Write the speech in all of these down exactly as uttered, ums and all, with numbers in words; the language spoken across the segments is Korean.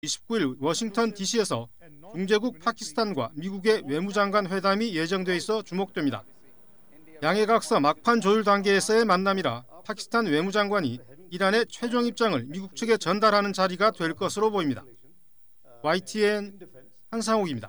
이십구 일 워싱턴 디씨에서 중재국 파키스탄과 미국의 외무장관 회담이 예정돼 있어 주목됩니다. 양해각서 막판 조율 단계에서의 만남이라 파키스탄 외무장관이 이란의 최종 입장을 미국 측에 전달하는 자리가 될 것으로 보입니다. 와이티엔 한상욱입니다.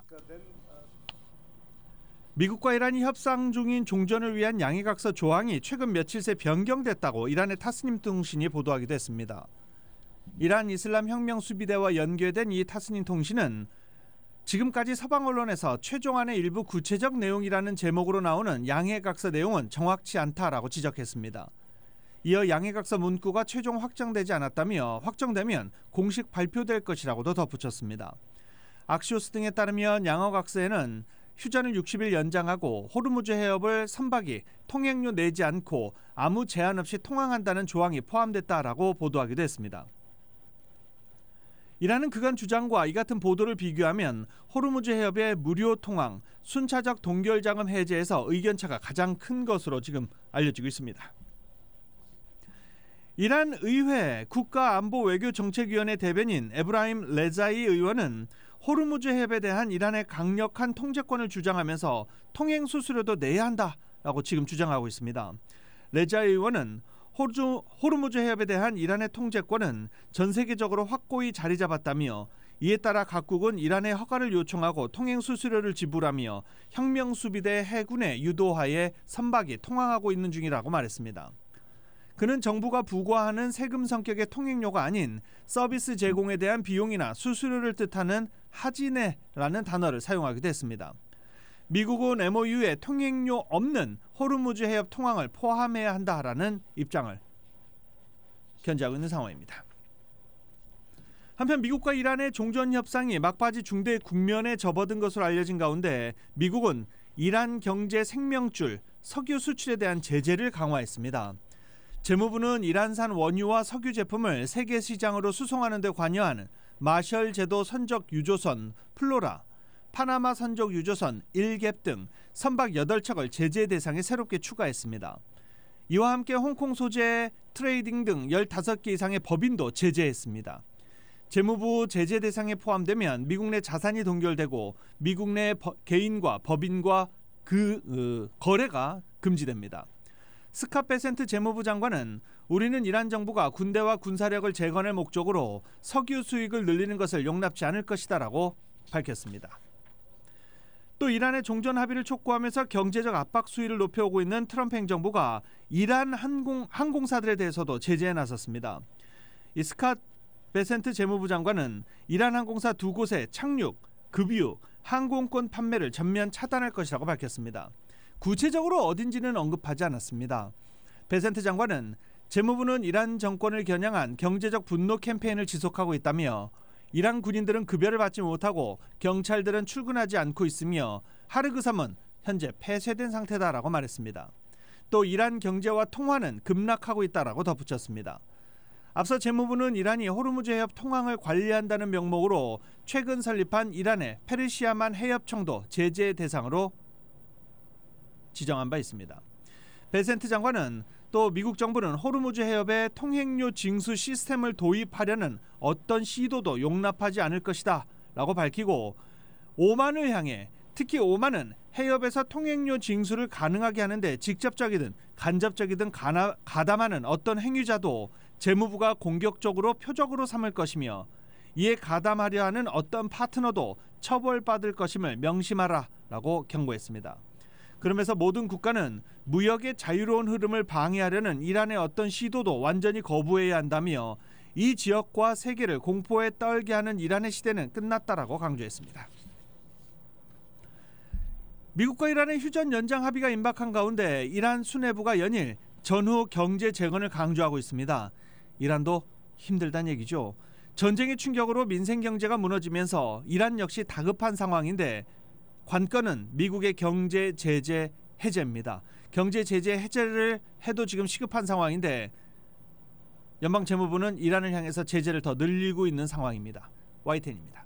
미국과 이란이 협상 중인 종전을 위한 양해각서 조항이 최근 며칠 새 변경됐다고 이란의 타스님 통신이 보도하기도 했습니다. 이란 이슬람 혁명 수비대와 연계된 이 타스님 통신은 지금까지 서방 언론에서 최종안의 일부 구체적 내용이라는 제목으로 나오는 양해각서 내용은 정확치 않다라고 지적했습니다. 이어 양해각서 문구가 최종 확정되지 않았다며 확정되면 공식 발표될 것이라고도 덧붙였습니다. 악시오스 등에 따르면 양어각서에는 휴전을 육십 일 연장하고 호르무즈 해협을 선박이 통행료 내지 않고 아무 제한 없이 통항한다는 조항이 포함됐다라고 보도하기도 했습니다. 이란은 그간 주장과 이 같은 보도를 비교하면 호르무즈 해협의 무료 통항, 순차적 동결 자금 해제에서 의견차가 가장 큰 것으로 지금 알려지고 있습니다. 이란 의회 국가안보외교정책위원회 대변인 에브라임 레자이 의원은 호르무즈 해협에 대한 이란의 강력한 통제권을 주장하면서 통행 수수료도 내야 한다라고 지금 주장하고 있습니다. 레자이 의원은 호르주, 호르무즈 해협에 대한 이란의 통제권은 전 세계적으로 확고히 자리 잡았다며 이에 따라 각국은 이란의 허가를 요청하고 통행 수수료를 지불하며 혁명수비대 해군의 유도하에 선박이 통항하고 있는 중이라고 말했습니다. 그는 정부가 부과하는 세금 성격의 통행료가 아닌 서비스 제공에 대한 비용이나 수수료를 뜻하는 하지네라는 단어를 사용하기도 했습니다. 미국은 엠오유에 통행료 없는 호르무즈 해협 통항을 포함해야 한다라는 입장을 견지하고 있는 상황입니다. 한편 미국과 이란의 종전 협상이 막바지 중대 국면에 접어든 것으로 알려진 가운데 미국은 이란 경제 생명줄 석유 수출에 대한 제재를 강화했습니다. 재무부는 이란산 원유와 석유 제품을 세계 시장으로 수송하는 데 관여하는 마셜 제도 선적 유조선 플로라, 파나마 선적 유조선 일갭 등 선박 여덟 척을 제재 대상에 새롭게 추가했습니다. 이와 함께 홍콩 소재 트레이딩 등 열다섯 개 이상의 법인도 제재했습니다. 재무부 제재 대상에 포함되면 미국 내 자산이 동결되고 미국 내 버, 개인과 법인과 그 어, 거래가 금지됩니다. 스캇 베센트 재무부 장관은 우리는 이란 정부가 군대와 군사력을 재건할 목적으로 석유 수익을 늘리는 것을 용납지 않을 것이다라고 밝혔습니다. 또 이란의 종전 합의를 촉구하면서 경제적 압박 수위를 높여오고 있는 트럼프 행정부가 이란 항공, 항공사들에 대해서도 제재에 나섰습니다. 이 스캇 베센트 재무부 장관은 이란 항공사 두 곳의 착륙, 급유, 항공권 판매를 전면 차단할 것이라고 밝혔습니다. 구체적으로 어딘지는 언급하지 않았습니다. 베센트 장관은 재무부는 이란 정권을 겨냥한 경제적 분노 캠페인을 지속하고 있다며 이란 군인들은 급여를 받지 못하고 경찰들은 출근하지 않고 있으며 하르그섬은 현재 폐쇄된 상태다라고 말했습니다. 또 이란 경제와 통화는 급락하고 있다라고 덧붙였습니다. 앞서 재무부는 이란이 호르무즈 해협 통항을 관리한다는 명목으로 최근 설립한 이란의 페르시아만 해협청도 제재 대상으로 지정한 바 있습니다. 베센트 장관은 또 미국 정부는 호르무즈 해협에 통행료 징수 시스템을 도입하려는 어떤 시도도 용납하지 않을 것이다 라고 밝히고 오만을 향해 특히 오만은 해협에서 통행료 징수를 가능하게 하는데 직접적이든 간접적이든 가나, 가담하는 어떤 행위자도 재무부가 공격적으로 표적으로 삼을 것이며 이에 가담하려 하는 어떤 파트너도 처벌받을 것임을 명심하라 라고 경고했습니다. 그러면서 모든 국가는 무역의 자유로운 흐름을 방해하려는 이란의 어떤 시도도 완전히 거부해야 한다며 이 지역과 세계를 공포에 떨게 하는 이란의 시대는 끝났다라고 강조했습니다. 미국과 이란의 휴전 연장 합의가 임박한 가운데 이란 수뇌부가 연일 전후 경제 재건을 강조하고 있습니다. 이란도 힘들다는 얘기죠. 전쟁의 충격으로 민생 경제가 무너지면서 이란 역시 다급한 상황인데 관건은 미국의 경제 제재 해제입니다. 경제 제재 해제를 해도 지금 시급한 상황인데 연방 재무부는 이란을 향해서 제재를 더 늘리고 있는 상황입니다. 와이텐입니다.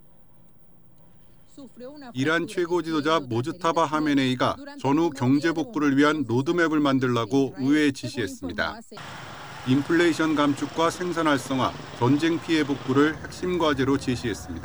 이란 최고 지도자 모즈타바 하메네이가 전후 경제 복구를 위한 로드맵을 만들라고 의회에 지시했습니다. 인플레이션 감축과 생산 활성화, 전쟁 피해 복구를 핵심 과제로 제시했습니다.